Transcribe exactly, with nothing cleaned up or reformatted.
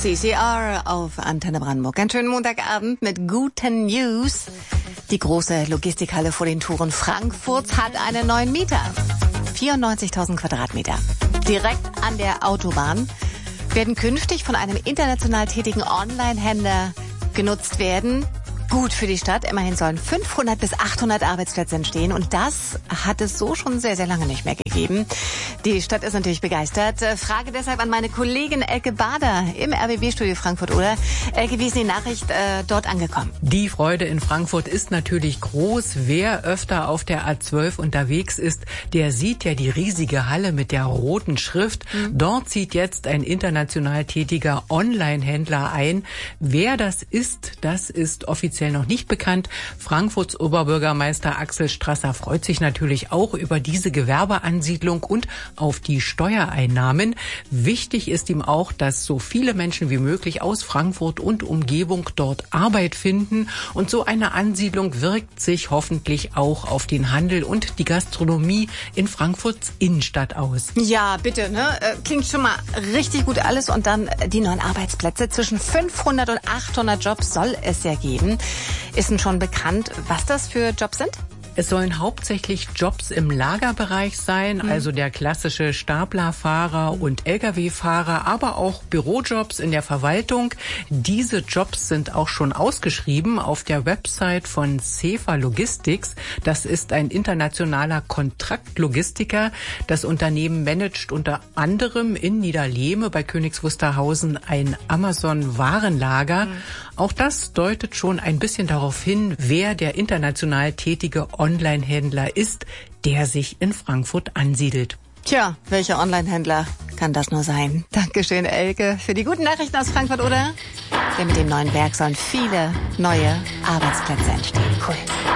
C C R auf Antenne Brandenburg. Einen schönen Montagabend mit guten News. Die große Logistikhalle vor den Toren Frankfurts hat einen neuen Mieter. vierundneunzigtausend Quadratmeter. Direkt an der Autobahn werden künftig von einem international tätigen Online-Händler genutzt werden. Gut für die Stadt. Immerhin sollen fünfhundert bis achthundert Arbeitsplätze entstehen. Und das hat es so schon sehr, sehr lange nicht mehr gegeben. Die Stadt ist natürlich begeistert. Frage deshalb an meine Kollegin Elke Bader im R B B-Studio Frankfurt. Oder Elke, wie ist die Nachricht äh, dort angekommen? Die Freude in Frankfurt ist natürlich groß. Wer öfter auf der A zwölf unterwegs ist, der sieht ja die riesige Halle mit der roten Schrift. Mhm. Dort zieht jetzt ein international tätiger Online-Händler ein. Wer das ist, das ist offiziell noch nicht bekannt. Frankfurts Oberbürgermeister Axel Strasser freut sich natürlich auch über diese Gewerbeansiedlung und auf die Steuereinnahmen. Wichtig ist ihm auch, dass so viele Menschen wie möglich aus Frankfurt und Umgebung dort Arbeit finden. Und so eine Ansiedlung wirkt sich hoffentlich auch auf den Handel und die Gastronomie in Frankfurts Innenstadt aus. Ja, bitte, ne? Klingt schon mal richtig gut alles. Und dann die neuen Arbeitsplätze. Zwischen fünfhundert und achthundert Jobs soll es ja geben. Ist denn schon bekannt, was das für Jobs sind? Es sollen hauptsächlich Jobs im Lagerbereich sein, mhm. also der klassische Staplerfahrer und L K W-Fahrer, aber auch Bürojobs in der Verwaltung. Diese Jobs sind auch schon ausgeschrieben auf der Website von Cefa Logistics. Das ist ein internationaler Kontraktlogistiker. Das Unternehmen managt unter anderem in Niederlehme bei Königs Wusterhausen ein Amazon-Warenlager. Mhm. Auch das deutet schon ein bisschen darauf hin, wer der international tätige Online-Händler ist, der sich in Frankfurt ansiedelt. Tja, welcher Online-Händler kann das nur sein? Dankeschön, Elke, für die guten Nachrichten aus Frankfurt, oder? Denn mit dem neuen Werk sollen viele neue Arbeitsplätze entstehen. Cool.